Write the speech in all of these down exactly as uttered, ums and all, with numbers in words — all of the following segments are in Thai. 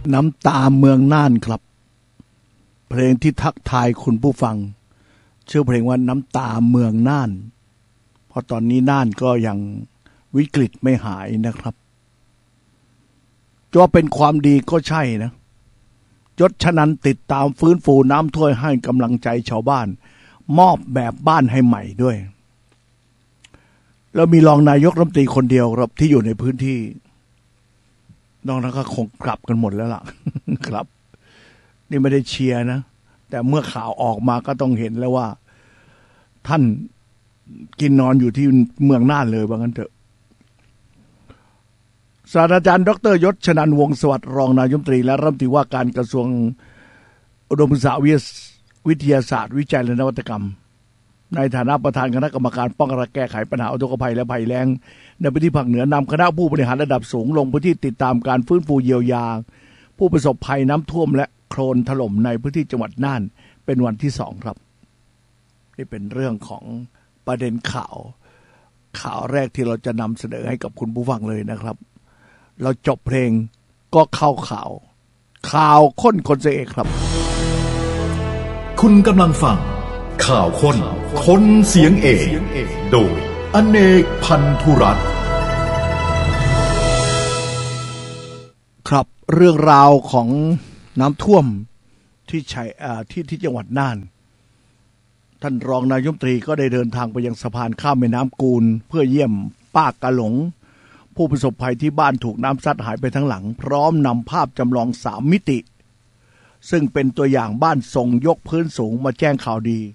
น้ำตาเมืองน่านครับเพลงที่ทักทายคุณผู้ฟังชื่อเพลงว่าน้ำตาเมืองน่านเพราะตอนนี้น่านก็ยังวิกฤตไม่หายนะครับจะว่าเป็นความดีก็ใช่นะยศชนันติดตามฟื้นฟูน้ำท่วมให้กำลังใจชาวบ้านมอบแบบบ้านให้ใหม่ด้วยแล้วมีรองนายกรัฐมนตรีคนเดียวครับที่อยู่ในพื้นที่นอกนั้นก็คงกลับกันหมดแล้วล่ะ ครับนี่ไม่ได้เชียร์นะแต่เมื่อข่าวออกมาก็ต้องเห็นแล้วว่าท่านกินนอนอยู่ที่เมืองน่านเลยว่างั้นเถอะศาสตราจารย์ดรยศชนันท์วงศ์สวัสดิ์รองนายกรัฐมนตรีและรัฐมนตรีว่าการกระทรวงอุดมศึกษาวิทยาศาสตร์วิจัยและนวัตกรรมในฐานะประธานคณะกรรมการป้องกันและแก้ไขปัญหาอุทกภัยและภัยแล้งในพื้นที่ภาคเหนือนำคณะผู้บริหารระดับสูงลงพื้นที่ติดตามการฟื้นฟูเยียวยาผู้ประสบภัยน้ำท่วมและโคลนถล่มในพื้นที่จังหวัดน่านเป็นวันที่สองครับนี่เป็นเรื่องของประเด็นข่าวข่าวแรกที่เราจะนำเสนอให้กับคุณผู้ฟังเลยนะครับเราจบเพลงก็เข้าข่าวข่าวค้นคนเสียเอกครับคุณกำลังฟังข่าวค้นคนเสียงเอกโดยอเนกพันธุรัตน์ครับเรื่องราวของน้ำท่วมที่ชัยที่ที่จังหวัดน่านท่านรองนายกรัฐมนตรีก็ได้เดินทางไปยังสะพานข้ามแม่น้ำกูลเพื่อเยี่ยมป้ากะหลงผู้ประสบภัยที่บ้านถูกน้ำซัดหายไปทั้งหลังพร้อมนำภาพจำลองสามมิติซึ่งเป็นตัวอย่างบ้านทรงยกพื้นสูงมาแจ้งข่าวดี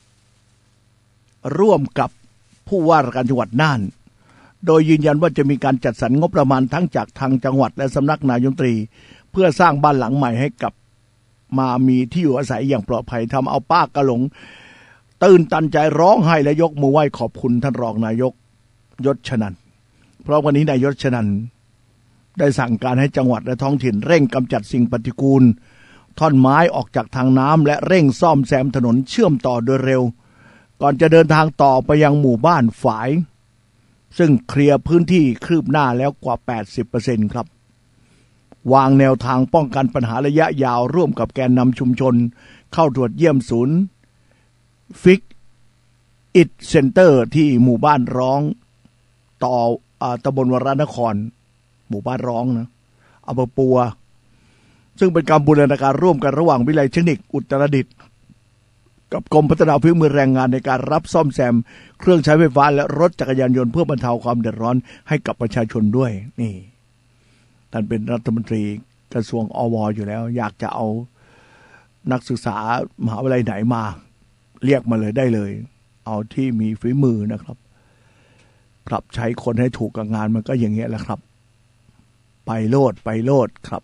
ร่วมกับผู้ว่าราชการจังหวัดน่านโดยยืนยันว่าจะมีการจัดสรรงบประมาณทั้งจากทางจังหวัดและสำนักนายกรัฐมนตรีเพื่อสร้างบ้านหลังใหม่ให้กับมามีที่อยู่อาศัยอย่างปลอดภัยทำเอาป้ากะหลงตื่นตันใจร้องไห้และยกมือไหว้ขอบคุณท่านรองนายกยศชนันท์เพราะวันนี้นายกชนันท์ได้สั่งการให้จังหวัดและท้องถิ่นเร่งกำจัดสิ่งปฏิกูลท่อนไม้ออกจากทางน้ำและเร่งซ่อมแซมถนนเชื่อมต่อโดยเร็วก่อนจะเดินทางต่อไปยังหมู่บ้านฝายซึ่งเคลียร์พื้นที่คืบหน้าแล้วกว่า แปดสิบเปอร์เซ็นต์ ครับวางแนวทางป้องกันปัญหาระยะยาวร่วมกับแกนนำชุมชนเข้าตรวจเยี่ยมศูนย์ฟิกอิดเซ็นเตอร์ที่หมู่บ้านร้องต่อตำบลวรานครหมู่บ้านร้องนะอำเภอปัวซึ่งเป็นการบูรณาการร่วมกันระหว่างวิทยาลัยเทคนิคอุตรดิตถ์กับกรมพัฒนาฝีมือแรงงานในการรับซ่อมแซมเครื่องใช้ไฟฟ้าและรถจักรยานยนต์เพื่อบรรเทาความเดือดร้อนให้กับประชาชนด้วยนี่ท่านเป็นรัฐมนตรีกระทรวงอวอยู่แล้วอยากจะเอานักศึกษามหาวิทยาลัยไหนมาเรียกมาเลยได้เลยเอาที่มีฝีมือนะครับปรับใช้คนให้ถูกกับงานมันก็อย่างเงี้ยแหละครับไปโลดไปโลดครับ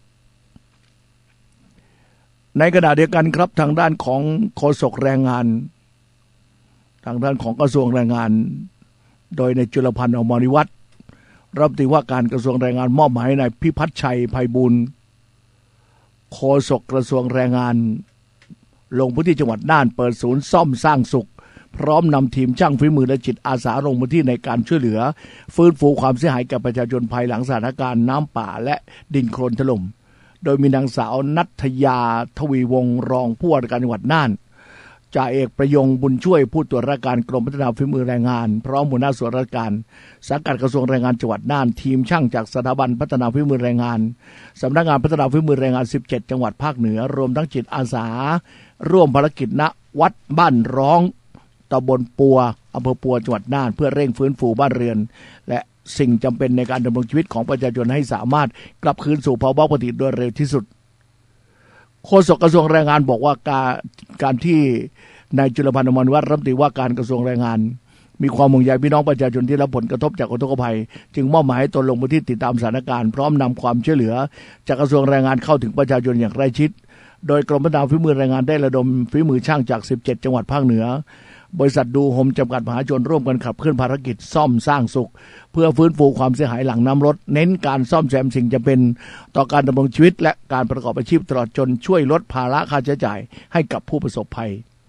ในขณะเดียวกันครับทางด้านของโฆษกแรงงานทางด้านของกระทรวงแรงงานโดยในจุลพันธ์อมรวิวัฒน์รัฐมนตรีว่าการกระทรวงแรงงานมอบหมายให้นายพิพัฒน์ชัยไพบูลย์โฆษกกระทรวงแรงงานลงพื้นที่จังหวัดน่านเปิดศูนย์ซ่อมสร้างสุขพร้อมนำทีมช่างฝีมือและจิตอาสาลงพื้นที่ในการช่วยเหลือฟื้นฟูความเสียหายแก่ประชาชนภายหลังสถานการณ์น้ำป่าและดินโคลนถล่มโดยมีนางสาวนัทยาทวีวงศ์รองผู้ว่าราชการจังหวัดน่านจ่าเอกประยงบุญช่วยผู้ตรวจราชการกรมพัฒนาฝีมือแรงงานพร้อมหัวหน้าส่วนราชการสังกัดกระทรวงแรงงานจังหวัดน่านทีมช่างจากสถาบันพัฒนาฝีมือแรงงานสำนักงานพัฒนาฝีมือแรงงานสิบเจ็ดจังหวัดภาคเหนือรวมทั้งจิตอาสาร่วมภารกิจณวัดบ้านร้องตำบลปัวอำเภอปัวจังหวัดน่านเพื่อเร่งฟื้นฟูบ้านเรือนและสิ่งจำเป็นในการดำรงชีวิตของประชาชนให้สามารถกลับคืนสู่ภาวะปกติโดยเร็วที่สุดโฆษกกระทรวงแรงงานบอกว่าการการที่นายจุลพันธ์อมรวิวัฒน์รัฐมนตรีว่าการกระทรวงแรงงานมีความห่วงใยพี่น้องประชาชนที่รับผลกระทบจากอุทกภัยจึงมอบหมายให้ตนลงพื้นที่ติดตามสถานการณ์พร้อมนำความช่วยเหลือจากกระทรวงแรงงานเข้าถึงประชาชนอย่างใกล้ชิดโดยกรมพัฒนาฝีมือแรงงานได้ระดมฝีมือช่างจากสิบเจ็ดจังหวัดภาคเหนือบริษัทดูโฮมจำกัดมหาชนร่วมกันขับเคลื่อนภารกิจซ่อมสร้างสุขเพื่อฟื้นฟูความเสียหายหลังน้ำลดเน้นการซ่อมแซมสิ่งจำเป็นต่อการดำรงชีวิตและการประกอบอาชีพตลอดจนช่วยลดภาระค่าใช้จ่ายให้กับผู้ประสบภัย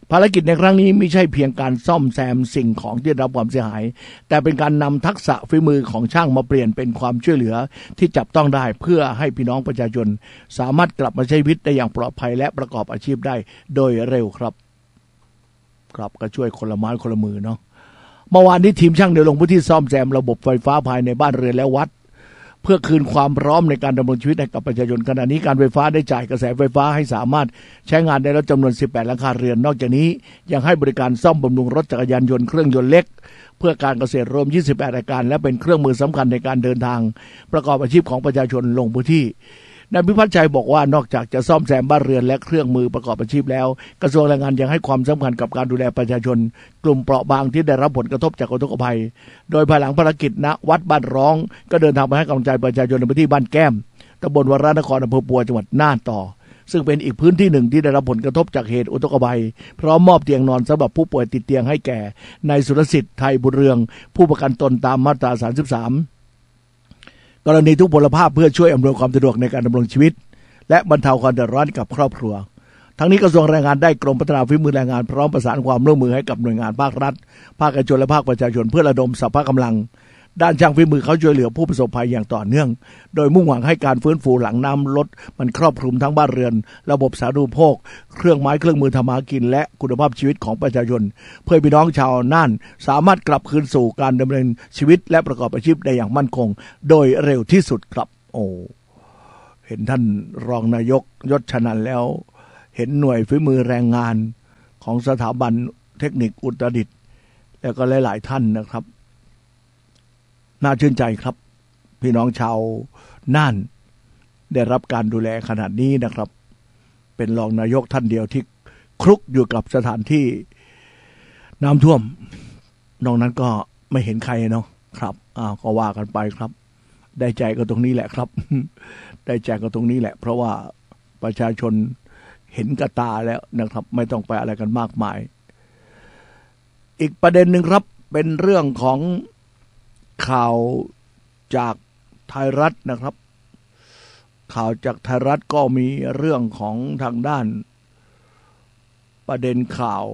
ภารกิจในครั้งนี้ไม่ใช่เพียงการซ่อมแซมสิ่งของที่ได้รับความเสียหายแต่เป็นการนำทักษะฝีมือของช่างมาเปลี่ยนเป็นความช่วยเหลือที่จับต้องได้เพื่อให้พี่น้องประชาชนสามารถกลับมาใช้ชีวิตได้อย่างปลอดภัยและประกอบอาชีพได้โดยเร็วครับครับก็ช่วยคนละไม้คนละมือเนาะเมื่อวานนี้ทีมช่างได้ลงพื้นที่ซ่อมแซมระบบไฟฟ้าภายในบ้านเรือนและวัดเพื่อคืนความพร้อมในการดำรงชีวิตให้กับประชาชนขณะนี้การไฟฟ้าได้จ่ายกระแสไฟฟ้าให้สามารถใช้งานได้แล้วจำนวนสิบแปดหลังคาเรือนนอกจากนี้ยังให้บริการซ่อมบำรุงรถจักรยานยนต์เครื่องยนต์เล็กเพื่อการเกษตรรวมยี่สิบแปดรายการและเป็นเครื่องมือสำคัญในการเดินทางประกอบอาชีพของประชาชนลงพื้นที่นายพิพัฒน์ชัยบอกว่านอกจากจะซ่อมแซมบ้านเรือนและเครื่องมือประกอบอาชีพแล้วกระทรวงแรงงานยังให้ความสำคัญกับการดูแลประชาชนกลุ่มเปราะบางที่ได้รับผลกระทบจากอุทกภัยโดยภายหลังภารกิจณวัดบ้านร้องก็เดินทางไปให้กำลังใจประชาชนในพื้นที่บ้านแก้มตำบลวรานครอำเภอปัวจังหวัดน่านต่อซึ่งเป็นอีกพื้นที่หนึ่งที่ได้รับผลกระทบจากเหตุอุทกภัยพร้อมมอบเตียงนอนสำหรับผู้ป่วยติดเตียงให้แก่นายสุรสิทธิ์ไทยบุญเรืองผู้ประกันตนตามมาตราสามสิบสามกรณีทุพพลภาพเพื่อช่วยอำนวยความสะดวกในการดำรงชีวิตและบรรเทาความเดือดร้อนกับครอบครัวทั้งนี้กระทรวงแรงงานได้กรมพัฒนาฝีมือแรงงานพร้อมประสานความร่วมมือให้กับหน่วยงานภาครัฐภาคเอกชนและภาคประชาชนเพื่อระดมสรรพกำลังด้านช่างฝีมือเขาช่วยเหลือผู้ประสบภัยอย่างต่อเนื่องโดยมุ่งหวังให้การฟื้นฟูหลังน้ำลดมันครอบคลุมทั้งบ้านเรือนระบบสาธารณูปโภคเครื่องไม้เครื่องมือทำมาหากินและคุณภาพชีวิตของประชาชนเพื่อพี่น้องชาวน่านสามารถกลับคืนสู่การดำเนินชีวิตและประกอบอาชีพได้อย่างมั่นคงโดยเร็วที่สุดครับโอ้เห็นท่านรองนายกยศชนันแล้วเห็นหน่วยฝีมือแรงงานของสถาบันเทคนิคอุตรดิตถ์แล้วก็หลายๆท่านนะครับน่าชื่นใจครับพี่น้องชาวน่านได้รับการดูแลขนาดนี้นะครับเป็นรองนายกท่านเดียวที่คลุกอยู่กับสถานที่น้ำท่วมนอกนั้นก็ไม่เห็นใครเนาะครับอ้าวก็ว่ากันไปครับได้ใจก็ตรงนี้แหละครับได้ใจก็ตรงนี้แหละเพราะว่าประชาชนเห็นกระตาแล้วนะครับไม่ต้องไปอะไรกันมากมายอีกประเด็นหนึ่งครับเป็นเรื่องของข่าวจากไทยรัฐนะครับข่าวจากไทยรัฐก็มีเรื่องของทางด้านประเด็นข่าว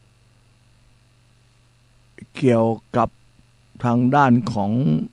เกี่ยวกับทางด้านของ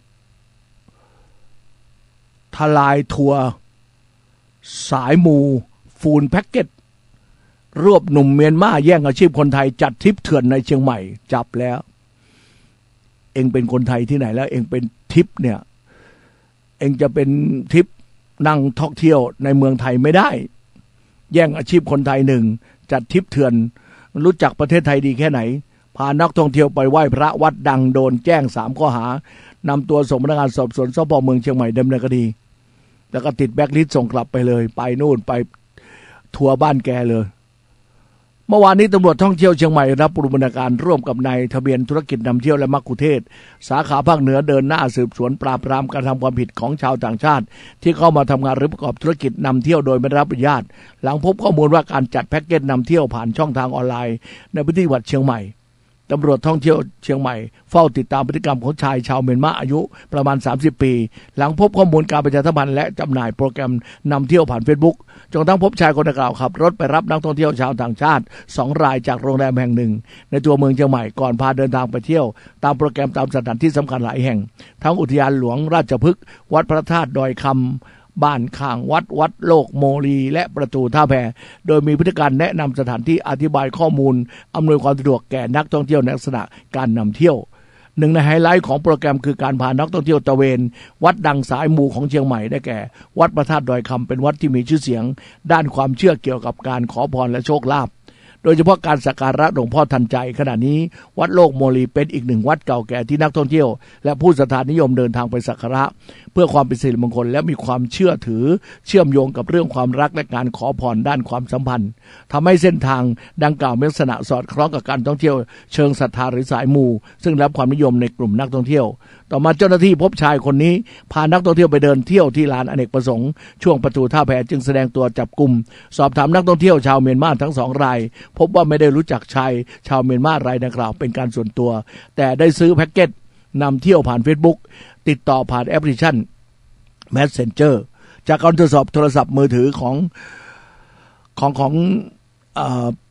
ทลายทัวร์สายมูฟูลแพ็กเกจรวบหนุ่มเมียนมาแย่งอาชีพคนไทยจัดทริปเถื่อนในเชียงใหม่จับแล้วเองเป็นคนไทยที่ไหนแล้วเองเป็นทริปเนี่ยเองจะเป็นทริปนั่งท่องเที่ยวในเมืองไทยไม่ได้แย่งอาชีพคนไทยหนึ่งจัดทริปเถื่อนรู้จักประเทศไทยดีแค่ไหนพานักท่องเที่ยวไปไหว้พระวัดดังโดนแจ้งสามข้อหานำตัวส่งพนักงานสอบสวนสพเมืองเชียงใหม่ดำเนินคดีแล้วก็ติดแบล็คลิสต์ส่งกลับไปเลยไปนู่นไปทัวร์บ้านแกเลยเมื่อวานนี้ตำรวจท่องเที่ยวเชียงใหม่รับปฏิบัติการร่วมกับนายทะเบียนธุรกิจนำเที่ยวและมัคคุเทศก์สาขาภาคเหนือเดินหน้าสืบสวนปราบปรามการทำความผิดของชาวต่างชาติที่เข้ามาทำงานหรือประกอบธุรกิจนำเที่ยวโดยไม่ได้รับอนุญาตหลังพบข้อมูลว่าการจัดแพ็กเกจนำเที่ยวผ่านช่องทางออนไลน์ในพื้นที่จังหวัดเชียงใหม่ตำรวจท่องเที่ยวเชียงใหม่เฝ้าติดตามพฤติกรรมของชายชาวเมียนมาอายุประมาณสามสิบปีหลังพบข้อมูลการประชาสัมพันธ์และจำหน่ายโปรแกรมนำเที่ยวผ่าน Facebook จนทั้งพบชายคนดังกล่าวขับรถไปรับนักท่องเที่ยวชาวต่างชาติสองรายจากโรงแรมแห่งหนึ่งในตัวเมืองเชียงใหม่ก่อนพาเดินทางไปเที่ยวตามโปรแกรมตามสถานที่สำคัญหลายแห่งทั้งอุทยานหลวงราชพฤกษ์วัดพระธาตุดอยคำบ้านข้างวัดวัดโลกโมลีและประตูท่าแพโดยมีพฤติการแนะนำสถานที่อธิบายข้อมูลอำนวยความสะดวกแก่นักท่องเที่ยวในลักษณะการนำเที่ยวหนึ่งในไฮไลท์ของโปรแกรมคือการพานักท่องเที่ยวตะเวนวัดดังสายมูของเชียงใหม่ได้แก่วัดพระธาตุดอยคำเป็นวัดที่มีชื่อเสียงด้านความเชื่อเกี่ยวกับการขอพรและโชคลาภโดยเฉพาะการสักการะหลวงพ่อทันใจขณะนี้วัดโลกโมลีเป็นอีกหนึ่งวัดเก่าแก่ที่นักท่องเที่ยวและผู้ศรัทธานิยมเดินทางไปสักการะเพื่อความเป็นสิริมงคลและมีความเชื่อถือเชื่อมโยงกับเรื่องความรักและการขอพรด้านความสัมพันธ์ทำให้เส้นทางดังกล่าวมีลักษณะสอดคล้องกับการท่องเที่ยวเชิงศรัทธาหรือสายมูซึ่งรับความนิยมในกลุ่มนักท่องเที่ยวต่อมาเจ้าหน้าที่พบชายคนนี้พานักท่องเที่ยวไปเดินเที่ยวที่ลานอเนกประสงค์ช่วงประตูท่าแพจึงแสดงตัวจับกุมสอบถามนักท่องเที่ยวชาวเมียนมาทั้งสองรายพบว่าไม่ได้รู้จักชายชาวเมียนมารายดังกล่าวเป็นการส่วนตัวแต่ได้ซื้อแพ็กเกจนำเที่ยวผ่าน Facebook ติดต่อผ่านแอปพลิเคชัน Messenger จากการตรวจสอบโทรศัพท์มือถือของของของเอ่อ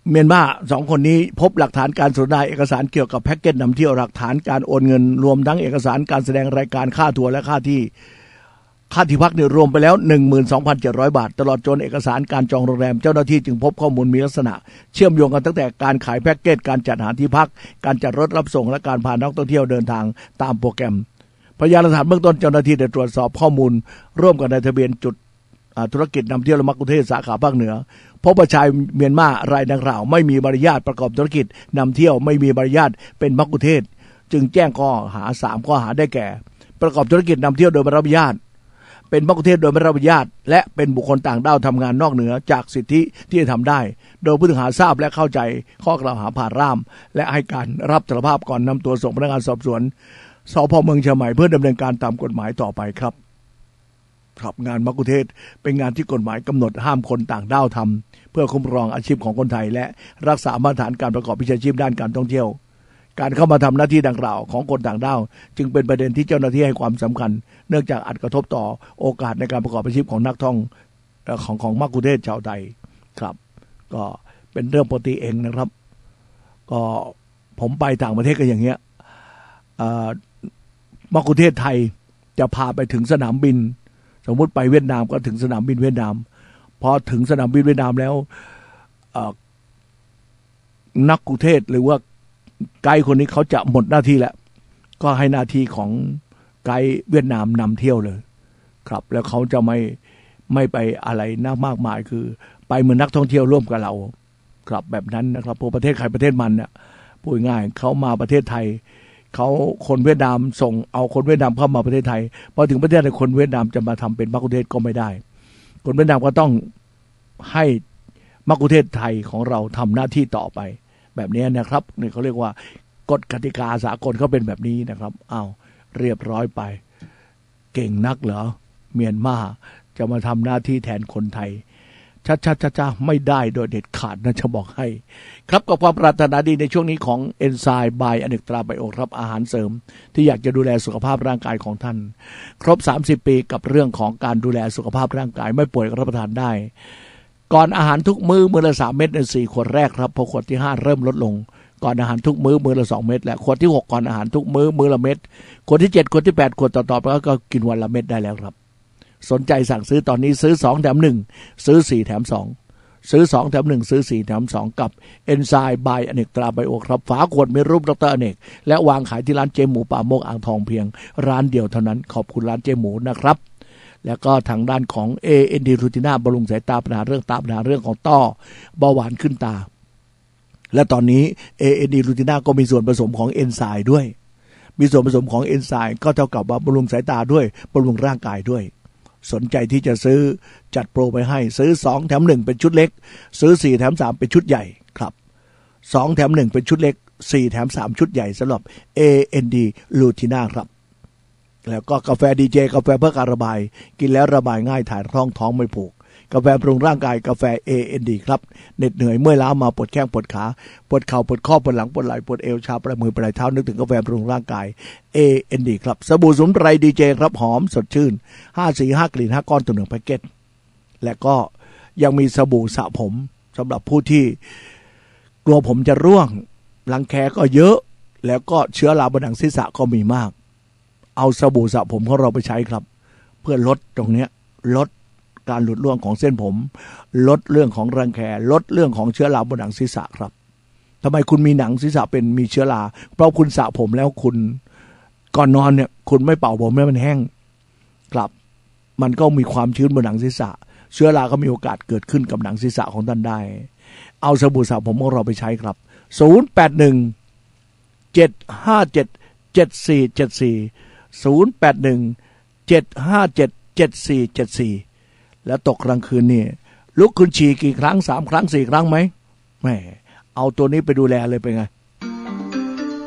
เมียนมาสองคนนี้พบหลักฐานการสนทนาเอกสารเกี่ยวกับแพ็กเกจนำเที่ยวหลักฐานการโอนเงินรวมทั้งเอกสารการแสดงรายการค่าทัวร์และค่าที่ค่าที่พักเนี่ยรวมไปแล้ว หนึ่งหมื่นสองพันเจ็ดร้อย บาทตลอดจนเอกสารการจองโรงแรมเจ้าหน้าที่จึงพบข้อมูลมีลักษณะเชื่อมโยงกันตั้งแต่การขายแพ็กเกจการจัดหาที่พักการจัดรถรับส่งและการพานักท่องเที่ยวเดินทางตามโปรแกรมพยานหลักฐานเบื้องต้นเจ้าหน้าที่ได้ตรวจสอบข้อมูลร่วมกับนายทะเบียนจุดธุรกิจนำเที่ยวและมัคคุเทศก์สาขาภาคเหนือพบว่าชายเมียนมารายดังกล่าวไม่มีใบอนุญาตประกอบธุรกิจนำเที่ยวไม่มีใบอนุญาตเป็นมัคคุเทศก์จึงแจ้งข้อหาสามข้อหาได้แก่ประกอบธุรกิจนำเที่ยวโดยไม่รับอนุญาตเป็นมัคคุเทศก์โดยไม่รับอนุญาตและเป็นบุคคลต่างด้าวทำงานนอกเหนือจากสิทธิที่จะทำได้โดยผู้ต้องหาทราบและเข้าใจข้อกล่าวหาผ่านร่ามและให้การรับสารภาพก่อนนำตัวส่งพนักงานสอบสวนสภ.เมืองเชียงใหม่เพื่อดำเนินการตามกฎหมายต่อไปครับครับงานมัคคุเทศก์เป็นงานที่กฎหมายกำหนดห้ามคนต่างด้าวทำเพื่อคุ้มครองอาชีพของคนไทยและรักษามาตรฐานการประกอบวิชาชีพด้านการท่องเที่ยวการเข้ามาทำหน้าที่ดังกล่าวของคนต่างด้าวจึงเป็นประเด็นที่เจ้าหน้าที่ให้ความสำคัญเนื่องจากอาจกระทบต่อโอกาสในการประกอบอาชีพของนักท่องของของมัคคุเทศก์ชาวไทยครับก็เป็นเรื่องปกติเองนะครับก็ผมไปต่างประเทศก็อย่างเงี้ยมัคคุเทศก์ไทยจะพาไปถึงสนามบินสมมติไปเวียดนามก็ถึงสนามบินเวียดนามพอถึงสนามบินเวียดนามแล้วนักกุเทศหรือว่าไกด์คนนี้เขาจะหมดหน้าที่แล้วก็ให้หน้าที่ของไกด์เวียดนามนำเที่ยวเลยครับแล้วเขาจะไม่ไม่ไปอะไรนักมากมายคือไปเหมือนนักท่องเที่ยวร่วมกับเราครับแบบนั้นนะครับพวกประเทศใครประเทศมันเนี่ยพูดง่ายเขามาประเทศไทยเขาคนเวียดนามส่งเอาคนเวียดนามเข้ามาประเทศไทยพอถึงประเทศไทยคนเวียดนามจะมาทำเป็นมัคคุเทศก์ก็ไม่ได้คนเวียดนามก็ต้องให้มัคคุเทศก์ไทยของเราทำหน้าที่ต่อไปแบบนี้นะครับนี่เขาเรียกว่ากฎกติกาสากลเขาเป็นแบบนี้นะครับอ้าวเรียบร้อยไปเก่งนักเหรอเมียนมาจะมาทำหน้าที่แทนคนไทยช้าๆๆๆไม่ได้โดยเด็ดขาดนะจะบอกให้ครับกับความปรารถนาดีในช่วงนี้ของเอนไซม์บายอเนกตราไบโอครับอาหารเสริมที่อยากจะดูแลสุขภาพร่างกายของท่านครบสามสิบปีกับเรื่องของการดูแลสุขภาพร่างกายไม่ป่วยก็รับประทานได้ก่อนอาหารทุกมื้อมื้อละสามเม็ดในสี่ขวดแรกครับพอขวดที่ห้าเริ่มลดลงก่อนอาหารทุกมื้อมื้อละสองเม็ดและขวดที่หกก่อนอาหารทุกมื้อมื้อละเม็ดขวดที่เจ็ดขวดที่แปดขวดต่อๆไปก็กินวันละเม็ดได้แล้วครับสนใจสั่งซื้อตอนนี้ซื้อสองแถมหนึ่งซื้อสี่แถมสองซื้อสองแถมหนึ่งซื้อสี่แถมสองกับเอนไซม์บายอเนกตราไบโอครับฝาขวดมีรูปดรอเนกและวางขายที่ร้านเจหมูป่าโมกอ่างทองเพียงร้านเดียวเท่านั้นขอบคุณร้านเจหมูนะครับแล้วก็ทางด้านของ เอ เอ็น ดี รูติน่าบำรุงสายตาปัญหาเรื่องตาปัญหาเรื่องของต้อเบาหวานขึ้นตาและตอนนี้ เอ เอ็น ดี รูติน่าก็มีส่วนผสมของเอนไซม์ด้วยมีส่วนผสมของเอนไซม์ก็เท่ากับว่าบำรุงสายตาด้วยบำรุงร่างกายด้วยสนใจที่จะซื้อจัดโปรไปให้ซื้อสองแถมหนึ่งเป็นชุดเล็กซื้อสี่แถมสามเป็นชุดใหญ่ครับสองแถมหนึ่งเป็นชุดเล็กสี่แถมสามชุดใหญ่สำหรับ เอ เอ็น ดี รูติน่าครับแล้วก็กาแฟดีเจกาแฟเพื่อการระบายกินแล้วระบายง่ายถ่ายท้องท้องไม่ผูกกาแฟปรุงร่างกายกาแฟ เอ เอ็น ดี ครับเหน็ดเหนื่อยเมื่อยล้ามาปวดแข้งปวดขาปวดเข่าปวดข้อปวดหลังปวดไหล่ปวดเอวชาปลายมือปลายเท้านึกถึงกาแฟปรุงร่างกาย เอ เอ็น ดี ครับสบู่สมุนไพรดีเจครับหอมสดชื่นห้าสีห้ากลิ่นห้าก้อนต่อหนึ่งแพ็คเกจและก็ยังมีสบู่สระผมสำหรับผู้ที่กลัวผมจะร่วงรังแคก็เยอะแล้วก็เชื้อราบนหนังศีรษะก็มีมากเอาสบู่สระผมของเราไปใช้ครับเพื่อลดตรงเนี้ยลดการหลุดร่วงของเส้นผมลดเรื่องของรังแคลดเรื่องของเชื้อราบนหนังศีรษะครับทำไมคุณมีหนังศีรษะเป็นมีเชื้อราเพราะคุณสระผมแล้วคุณก่อนนอนเนี่ยคุณไม่เป่าผมให้มันแห้งครับมันก็มีความชื้นบนหนังศีรษะเชื้อราก็มีโอกาสเกิดขึ้นกับหนังศีรษะของท่านได้เอาสบู่สระผมของเราไปใช้ครับศูนย์ แปด หนึ่ง เจ็ด ห้า เจ็ด เจ็ด สี่ เจ็ด สี่ ศูนย์ แปด หนึ่ง เจ็ด ห้า เจ็ด เจ็ด สี่ เจ็ด สี่แล้วตกกลางคืนนี่ลุกขึ้นฉี่กี่ครั้งสามครั้งสี่ครั้งไหมแหมเอาตัวนี้ไปดูแลเลยเป็นไงเพราะ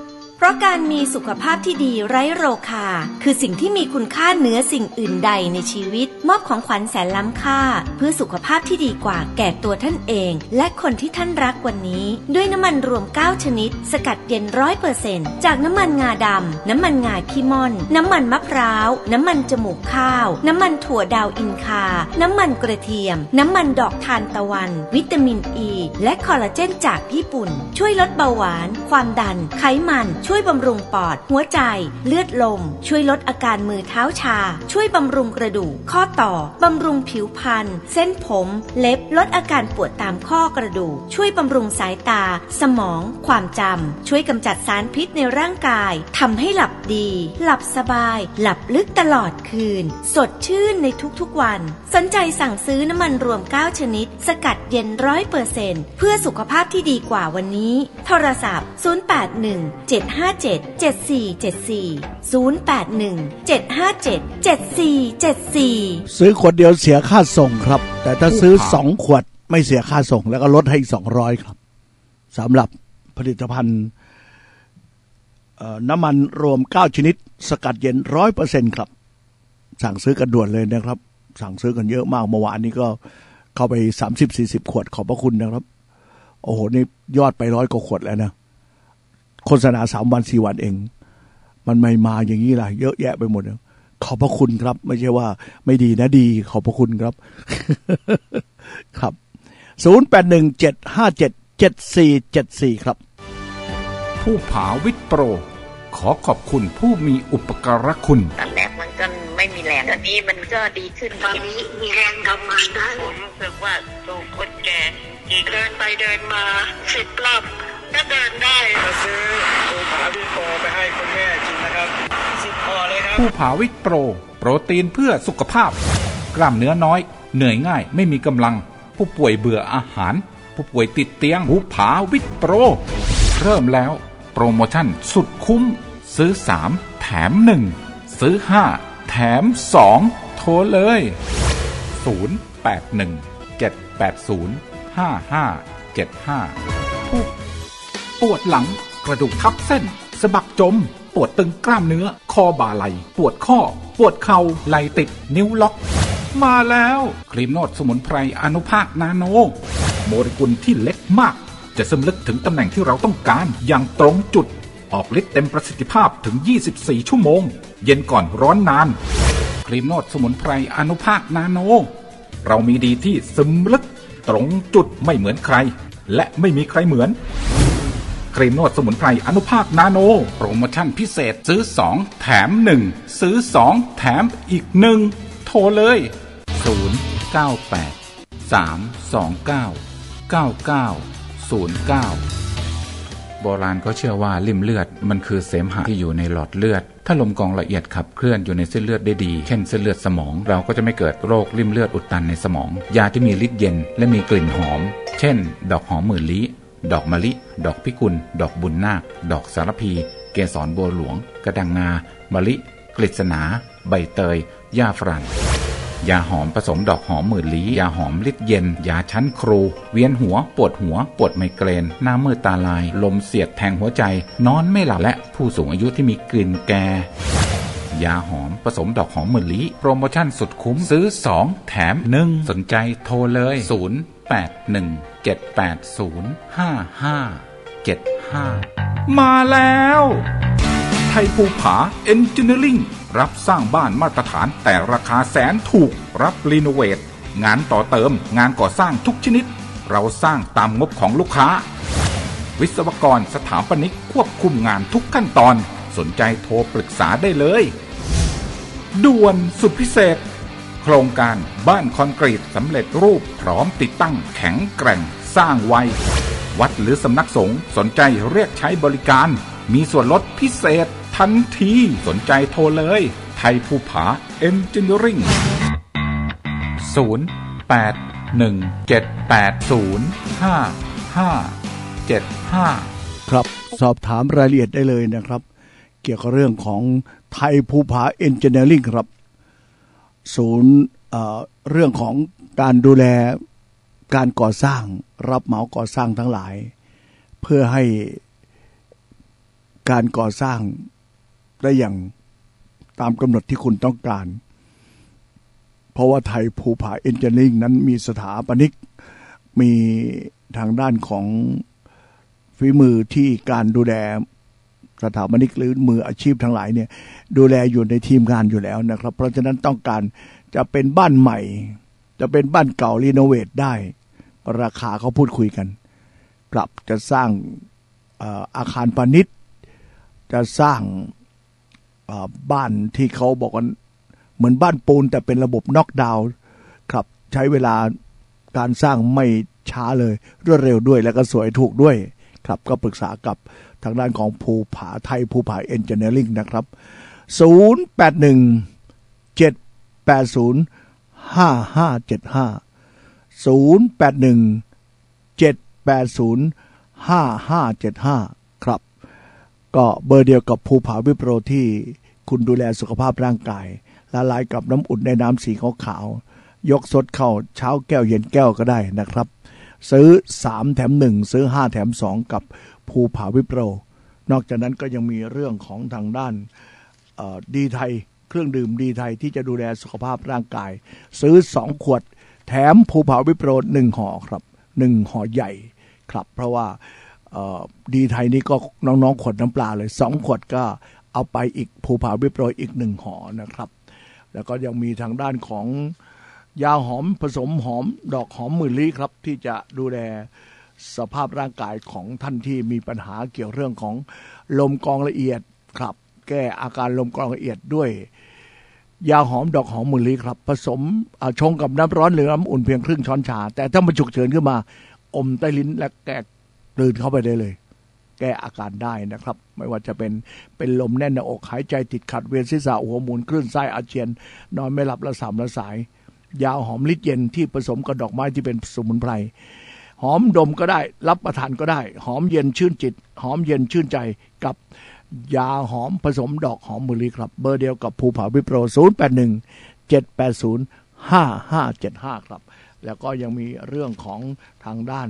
ราะการมีสุขภาพที่ดีไร้โรคาคือสิ่งที่มีคุณค่าเหนือสิ่งอื่นใดในชีวิตมอบของขวัญแสนล้ำค่าเพื่อสุขภาพที่ดีกว่าแก่ตัวท่านเองและคนที่ท่านรักวันนี้ด้วยน้ำมันรวมเก้าชนิดสกัดเย็น ร้อยเปอร์เซ็นต์ จากน้ำมันงาดำน้ำมันงาขี้ม่อนน้ำมันมะพร้าวน้ำมันจมูกข้าวน้ำมันถั่วดาวอินคาน้ำมันกระเทียมน้ำมันดอกทานตะวันวิตามินอ e, ีและคอลลาเจนจากญี่ปุ่นช่วยลดเบาหวานความดันไขมันช่วยบำรุงปอดหัวใจเลือดลมช่วยลดอาการมือเท้าชาช่วยบำรุงกระดูกข้อต่อบำรุงผิวพรรณเส้นผมเล็บลดอาการปวดตามข้อกระดูกช่วยบำรุงสายตาสมองความจำช่วยกำจัดสารพิษในร่างกายทำให้หลับดีหลับสบายหลับลึกตลอดคืนสดชื่นในทุกๆวันสนใจสั่งซื้อน้ำมันรวมเก้าชนิดสกัดเย็น ร้อยเปอร์เซ็นต์ เพื่อสุขภาพที่ดีกว่าวันนี้โทรศัพท์ศูนย์ แปด หนึ่ง เจ็ด ห้า เจ็ด เจ็ด สี่ เจ็ด สี่ ศูนย์ แปด หนึ่ง เจ็ด ห้า เจ็ด เจ็ด สี่ เจ็ด สี่ซื้อขวดเดียวเสียค่าส่งครับแต่ถ้าซื้อสองขวดไม่เสียค่าส่งแล้วก็ลดให้อีกสองร้อยครับสำหรับผลิตภัณฑ์น้ำมันรวมเก้าชนิดสกัดเย็น ร้อยเปอร์เซ็นต์ ครับสั่งซื้อกันด่วนเลยนะครับสั่งซื้อกันเยอะมากเมื่อวานนี้ก็เข้าไป สามสิบสี่สิบ ขวดขอบพระคุณนะครับโอ้โหนี่ยอดไปร้อยกว่าขวดแล้วนะโฆษณาสามวันสี่วันเองมันไม่มาอย่างนี้ล่ะเยอะแยะไปหมดนะขอบพระคุณครับไม่ใช่ว่าไม่ดีนะดีขอบพระคุณครับ ครับศูนย์ แปด หนึ่ง เจ็ด ห้า เจ็ด เจ็ด สี่ เจ็ด สี่ครับผู้ผาวิทย์โปรขอขอบคุณผู้มีอุปการะคุณตอนแรกมันก็ไม่มีแรงตอนนี้มันก็ดีขึ้นตอนนี้มีแรงทำงานได้ผมรู้สึกว่าสูงคนแก่อีกเดินไปเดินมาสิบรอบก็เดินได้มาซื้อผู้ผาวิทย์โปรไปให้คุณแม่กินนะครับสิบพอเลยครับผู้ผาวิทย์โปรโปรตีนเพื่อสุขภาพกล้ามเนื้อน้อยเหนื่อยง่ายไม่มีกำลังผู้ป่วยเบื่ออาหารผู้ป่วยติดเตียงผู้ผาวิทย์โปรเริ่มแล้วโปรโมชั่นสุดคุ้มซื้อสามแถมหนึ่งซื้อห้าแถมสองโทรเลยศูนย์ แปด หนึ่ง เจ็ด แปด ศูนย์ ห้า ห้า เจ็ด ห้าผู้ปวดหลังกระดูกทับเส้นสะบักจมปวดตึงกล้ามเนื้อคอบ่าไหล่ปวดข้อปวดเข่าไหล่ติดนิ้วล็อกมาแล้วครีมนวดสมุนไพรอนุภาคนาโนโมเลกุลที่เล็กมากจะซึมลึกถึงตำแหน่งที่เราต้องการอย่างตรงจุดออกฤทธิ์เต็มประสิทธิภาพถึงยี่สิบสี่ชั่วโมงเย็นก่อนร้อนนานครีมนวดสมุนไพรอนุภาคนาโนเรามีดีที่ซึมลึกตรงจุดไม่เหมือนใครและไม่มีใครเหมือนครีมนวดสมุนไพรอนุภาคนาโนโปรโมชั่นพิเศษซื้อสองแถมหนึ่งซื้อสองแถมอีกหนึ่งโทรเลยศูนย์ เก้า แปด สาม สอง เก้า เก้า เก้า ศูนย์ เก้าโบราณก็เชื่อว่าลิ่มเลือดมันคือเสมหะที่อยู่ในหลอดเลือดถ้าลมกรองละเอียดขับเคลื่อนอยู่ในเส้นเลือดได้ดีเช่นเส้นเลือดสมองเราก็จะไม่เกิดโรคลิ่มเลือดอุดตันในสมองยาที่มีฤทธิ์เย็นและมีกลิ่นหอมเช่นดอกหอมหมื่นลี้ดอกมะลิดอกพิกุลดอกบุญนาคดอกสารพีเกสรบัวหลวงกระดังงามะลิกฤษณาใบเตยหญ้าฝรั่งยาหอมผสมดอกหอมหมื่นลี้ยาหอมฤทธิ์เย็นยาชั้นครูเวียนหัวปวดหัวปวดไมเกรนหน้ามืดตาลายลมเสียดแทงหัวใจนอนไม่หลับและผู้สูงอายุที่มีกลิ่นแก่ยาหอมผสมดอกหอมหมื่นลี้โปรโมชั่นสุดคุ้มซื้อสองแถมหนึ่งสนใจโทรเลยศูนย์ แปด หนึ่ง เจ็ด แปด ศูนย์ ห้า ห้า เจ็ด ห้ามาแล้วไทยภูผาเอนจิเนียริ่งรับสร้างบ้านมาตรฐานแต่ราคาแสนถูกรับรีโนเวทงานต่อเติมงานก่อสร้างทุกชนิดเราสร้างตามงบของลูกค้าวิศวกรสถาปนิกควบคุมงานทุกขั้นตอนสนใจโทรปรึกษาได้เลยด่วนสุดพิเศษโครงการบ้านคอนกรีตสำเร็จรูปพร้อมติดตั้งแข็งแกร่งสร้างไววัดหรือสำนักสงฆ์สนใจเรียกใช้บริการมีส่วนลดพิเศษทันทีสนใจโทรเลยไทยภูผาเอนจิเนียริ่งศูนย์ แปด หนึ่ง เจ็ด แปด ศูนย์ ห้า ห้า เจ็ด ห้าครับสอบถามรายละเอียดได้เลยนะครับเกี่ยวกับเรื่องของไทยภูผาเอนจิเนียริ่งครับศูนย์เอ่อเรื่องของการดูแลการก่อสร้างรับเหมาก่อสร้างทั้งหลายเพื่อให้การก่อสร้างได้อย่างตามกำหนดที่คุณต้องการเพราะว่าไทยภูผาเอนจิเนียริ่งนั้นมีสถาปนิกมีทางด้านของฝีมือที่การดูแลสถาปนิกหรือมืออาชีพทั้งหลายเนี่ยดูแลอยู่ในทีมงานอยู่แล้วนะครับเพราะฉะนั้นต้องการจะเป็นบ้านใหม่จะเป็นบ้านเก่ารีโนเวทได้ราคาเขาพูดคุยกันกลับจะสร้างอาคารพาณิชย์จะสร้างบ้านที่เขาบอกว่าเหมือนบ้านปูนแต่เป็นระบบน็อกดาวน์ครับใช้เวลาการสร้างไม่ช้าเลยรวดเร็วด้วยแล้วก็สวยถูกด้วยครับก็ปรึกษากับทางด้านของภูผาไทยภูผาเอนจิเนียริ่งนะครับศูนย์ แปด หนึ่ง เจ็ด แปด ศูนย์ ห้า ห้า เจ็ด ห้า ศูนย์ แปด หนึ่ง เจ็ด แปด ศูนย์ ห้า ห้า เจ็ด ห้าครับก็เบอร์เดียวกับภูผาวิโปรที่คุณดูแลสุขภาพร่างกายละลายกับน้ำอุ่นในน้ำสีขาวๆยกสดเข้าเช้าแก้วเย็นแก้วก็ได้นะครับซื้อสามแถมหนึ่งซื้อห้าแถมสองกับภูผาวิโปรนอกจากนั้นก็ยังมีเรื่องของทางด้านดีไทยเครื่องดื่มดีไทยที่จะดูแลสุขภาพร่างกายซื้อสองขวดแถมภูผาวิโปรหนึ่งห่อครับหนึ่งห่อใหญ่ครับเพราะว่าดีไทยนี่ก็น้องๆขวดน้ำปลาเลยสองขวดก็เอาไปอีกภูผาวิโปรอีกหนึ่งห่อนะครับแล้วก็ยังมีทางด้านของยาหอมผสมหอมดอกหอมหมื่นลี้ครับที่จะดูแลสภาพร่างกายของท่านที่มีปัญหาเกี่ยวเรื่องของลมกรองละเอียดครับแก้อาการลมกรองละเอียดด้วยยาหอมดอกหอมหมื่นลี้ครับผสมชงกับน้ำร้อนหรือน้ำอุ่นเพียงครึ่งช้อนชาแต่ถ้ามันฉุกเฉินขึ้นมาอมใต้ลิ้นและแกะกลืนเข้าไปได้เลยแก้อาการได้นะครับไม่ว่าจะเป็นเป็นลมแน่นหน้าอกหายใจติดขัดเวียนศีรษะหัวหมุนคลื่นไส้อาเจียนนอนไม่หลับระสำระสายยาหอมฤทธิ์เย็นที่ผสมกับดอกไม้ที่เป็นสมุนไพรหอมดมก็ได้รับประทานก็ได้หอมเย็นชื่นจิตหอมเย็นชื่นใจกับยาหอมผสมดอกหอมมะลิครับเบอร์เดียวกับภูผาวิโปรศูนย์ แปด หนึ่ง เจ็ด แปด ศูนย์ ห้า ห้า เจ็ด ห้าครับแล้วก็ยังมีเรื่องของทางด้าน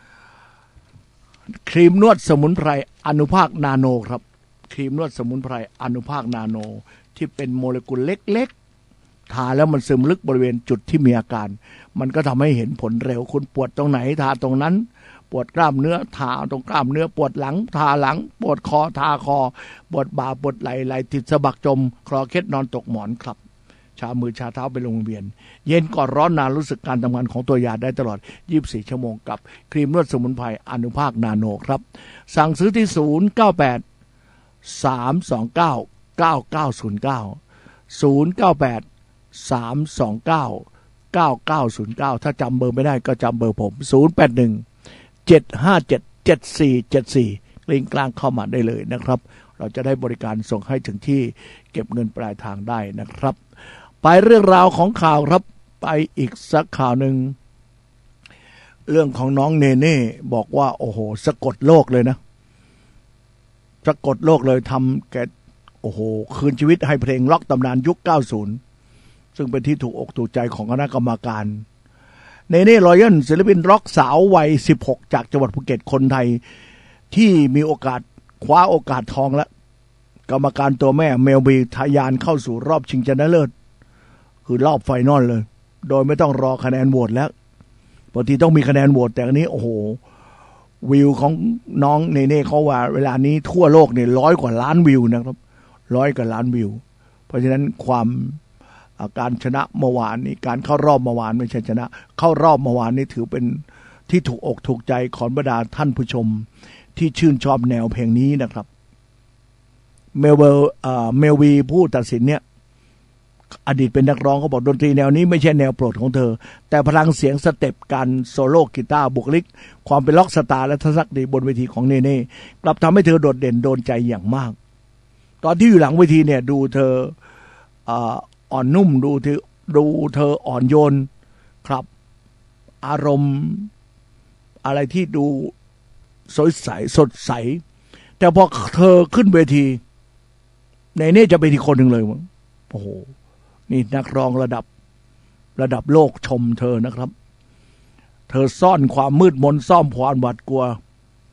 ครีมนวดสมุนไพรอนุภาคนาโนครับครีมนวดสมุนไพรอนุภาคนาโนที่เป็นโมเลกุลเล็กๆทาแล้วมันซึมลึกบริเวณจุดที่มีอาการมันก็ทำให้เห็นผลเร็วคุณปวดตรงไหนทาตรงนั้นปวดกล้ามเนื้อทาตรงกล้ามเนื้อปวดหลังทาหลังปวดคอทาคอปวดบ่าปวดไหล่ไหล่ติดสะบักจมคลอเคล็ดนอนตกหมอนครับชามือชาเท้าไปโรงเรียนเย็นก่อนร้อนนานรู้สึกการทำงานของตัวยาได้ตลอดยี่สิบสี่ชั่วโมงกับครีมนวดสมุนไพรอนุภาคนาโนครับสั่งซื้อที่ศูนย์ เก้า แปด สาม สอง เก้า เก้า เก้า ศูนย์ เก้า ศูนย์ เก้า แปด สาม สอง เก้า เก้า เก้า ศูนย์ เก้าถ้าจำเบอร์ไม่ได้ก็จำเบอร์ผมศูนย์ แปด หนึ่ง เจ็ด ห้า เจ็ด เจ็ด สี่ เจ็ด สี่ลิงก์กลางเข้ามาได้เลยนะครับเราจะได้บริการส่งให้ถึงที่เก็บเงินปลายทางได้นะครับไปเรื่องราวของข่าวครับไปอีกสักข่าวหนึ่งเรื่องของน้องเนเน่บอกว่าโอ้โหสะกดโลกเลยนะสะกดโลกเลยทำแกโอ้โหคืนชีวิตให้เพลงร็อกตำนานยุคเก้าสิบซึ่งเป็นที่ถูกอกถูกใจของคณะกรรมการเนเน่รอยัลศิลปินร็อกสาววัยสิบหกจากจังหวัดภูเก็ตคนไทยที่มีโอกาสคว้าโอกาสทองแล้วกรรมการตัวแม่เมลบีทะยานเข้าสู่รอบชิงชนะเลิศคือรอบไฟนอลเลยโดยไม่ต้องรอคะแนนโหวตแล้วปกติต้องมีคะแนนโหวตแต่อันนี้โอ้โหวิวของน้องเนเน่เขาว่าเวลานี้ทั่วโลกเนี่ยร้อยกว่าล้านวิวนะครับร้อยกว่าล้านวิวเพราะฉะนั้นความการชนะเมื่อวานนี้การเข้ารอบเมื่อวานไม่ใช่ชนะเข้ารอบเมื่อวานนี้ถือเป็นที่ถูกอกถูกใจของบรรดาท่านผู้ชมที่ชื่นชอบแนวเพลงนี้นะครับเมลเบลเมลวีผู้ตัดสินเนี่ยอดีตเป็นนักร้องเขาบอกดนตรีแนวนี้ไม่ใช่แนวโปรดของเธอแต่พลังเสียงสเต็ปการโซโล่กีตาร์บุคลิกความเป็นล็อกสตาร์และทัศนคติบนเวทีของเนเน่กลับทำให้เธอโดดเด่นโดนใจอย่างมากตอนที่อยู่หลังเวทีเนี่ยดูเธออ่อนนุ่มดูเธอดูเธออ่อนโยนครับอารมณ์อะไรที่ดูสดใสสดใสแต่พอเธอขึ้นเวทีเนเน่จะเป็นอีกคนหนึ่งเลยมั้งโอ้โหนี่นักร้องระดับระดับโลกชมเธอนะครับเธอซ่อนความมืดมนซ่อมความหวาดกลัว